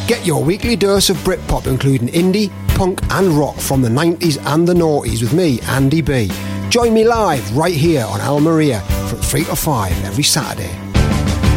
Get your weekly dose of Britpop, including indie, punk and rock from the 90s and the noughties with me, Andy B. Join me live right here on Al Maria from 3 to 5 every Saturday.